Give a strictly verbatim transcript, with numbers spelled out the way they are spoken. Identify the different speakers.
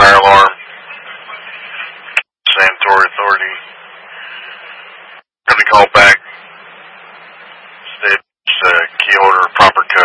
Speaker 1: fire alarm. Sanitary Authority. Going to call back. State uh, key order, proper